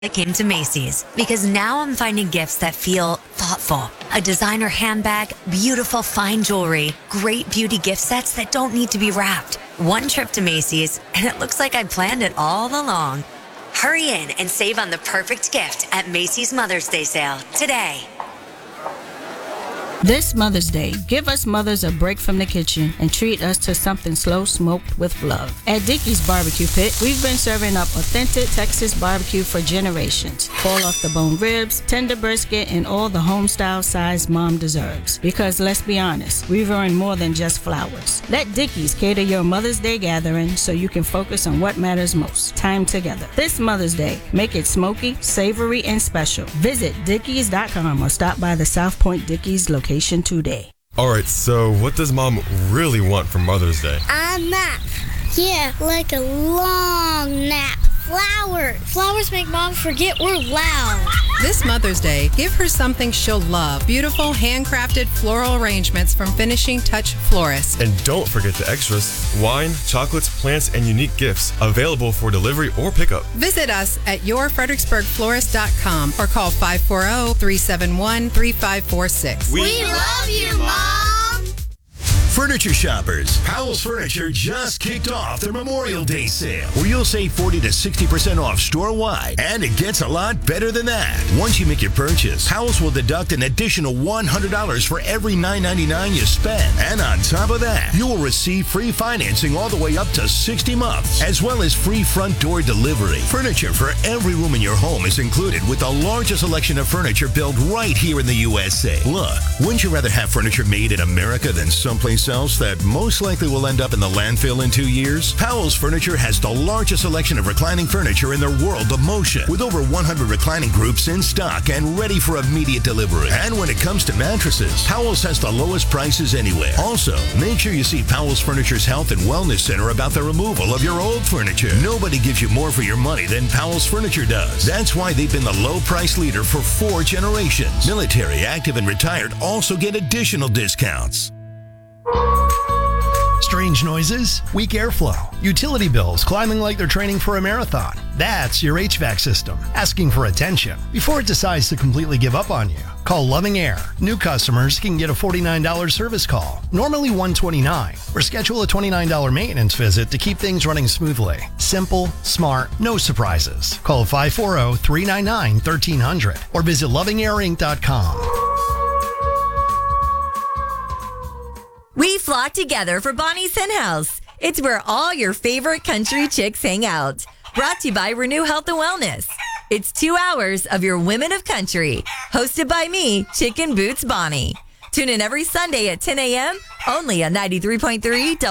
I came to Macy's because now I'm finding gifts that feel thoughtful. A designer handbag, beautiful fine jewelry, great beauty gift sets that don't need to be wrapped. One trip to Macy's, and it looks like I planned it all along. Hurry in and save on the perfect gift at Macy's Mother's Day sale today. This Mother's Day, give us mothers a break from the kitchen and treat us to something slow smoked with love. At Dickey's Barbecue Pit, we've been serving up authentic Texas barbecue for generations. Fall off the bone ribs, tender brisket, and all the home-style size mom deserves. Because let's be honest, we've earned more than just flowers. Let Dickey's cater your Mother's Day gathering so you can focus on what matters most, time together. This Mother's Day, make it smoky, savory, and special. Visit Dickeys.com or stop by the South Point Dickey's location today. Alright, so what does Mom really want for Mother's Day? A nap. Yeah, like a long nap. Flowers. Flowers make Mom forget we're loud. This Mother's Day, give her something she'll love. Beautiful handcrafted floral arrangements from Finishing Touch Florists. And don't forget the extras: wine, chocolates, plants, and unique gifts available for delivery or pickup. Visit us at yourfredericksburgflorist.com or call 540-371-3546. We love you, Mom! Furniture shoppers, Powell's Furniture just kicked off their Memorial Day sale, where you'll save 40 to 60% off store-wide. And it gets a lot better than that. Once you make your purchase, Powell's will deduct an additional $100 for every $9.99 you spend. And on top of that, you will receive free financing all the way up to 60 months, as well as free front door delivery. Furniture for every room in your home is included with the largest selection of furniture built right here in the USA. Look, wouldn't you rather have furniture made in America than someplace else that most likely will end up in the landfill in 2 years? Powell's Furniture has the largest selection of reclining furniture in their world of motion, with over 100 reclining groups in stock and ready for immediate delivery. And when it comes to mattresses, Powell's has the lowest prices anywhere. Also, make sure you see Powell's Furniture's Health and Wellness Center about the removal of your old furniture. Nobody gives you more for your money than Powell's Furniture does. That's why they've been the low price leader for 4 generations. Military, active, and retired also get additional discounts. Strange noises, weak airflow, utility bills climbing like they're training for a marathon. That's your HVAC system asking for attention before it decides to completely give up on you. Call Loving Air. New customers can get a $49 service call, normally $129, or schedule a $29 maintenance visit to keep things running smoothly. Simple, smart, no surprises. Call 540-399-1300 or visit lovingairinc.com. We flock together for Bonnie's Hen House. It's where all your favorite country chicks hang out. Brought to you by Renew Health and Wellness. It's 2 hours of your women of country. Hosted by me, Chicken Boots Bonnie. Tune in every Sunday at 10 a.m. only on 93.3